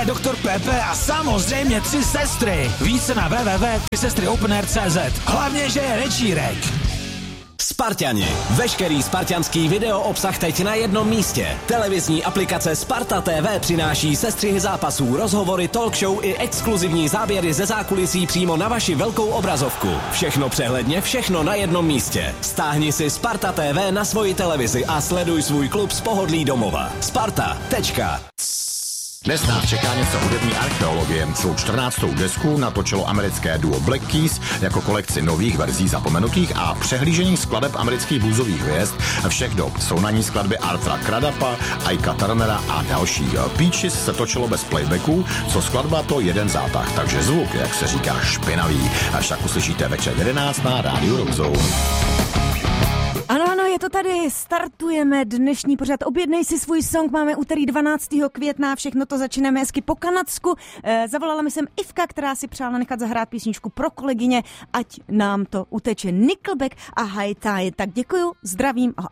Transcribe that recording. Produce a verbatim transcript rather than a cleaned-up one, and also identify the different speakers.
Speaker 1: doktor Pepe a samozřejmě tři sestry. Více na w w w tečka tři sestry open air tečka cé zet. Hlavně, že je večírek.
Speaker 2: Sparťani. Veškerý spartianský video obsah teď na jednom místě. Televizní aplikace Sparta T V přináší sestřihy zápasů, rozhovory, talk show i exkluzivní záběry ze zákulisí přímo na vaši velkou obrazovku. Všechno přehledně, všechno na jednom místě. Stáhni si Sparta T V na svoji televizi a sleduj svůj klub z pohodlí domova. Sparta. Tečka.
Speaker 3: Dnes nás čeká něco hudební archeologie. Svou čtrnáctou desku natočilo americké duo Black Keys jako kolekci nových verzí zapomenutých a přehlížení skladeb amerických bluesových hvězd všech dob. Jsou na ní skladby Arthura Cradapa, Ikea Turnera a další. Peaches se točilo bez playbacku, co skladba to jeden zátah, takže zvuk, jak se říká, špinavý. Až tak uslyšíte večer jedenáct na rádiu Rock Zone.
Speaker 4: Ano, ano, je to tady, startujeme dnešní pořad. Objednej si svůj song, máme úterý dvanáctého května, všechno to začínáme hezky po kanadsku. E, zavolala mi sem Ivka, která si přála nechat zahrát písničku pro kolegyně, ať nám to uteče. Nickelback a High Tide. Tak děkuju, zdravím a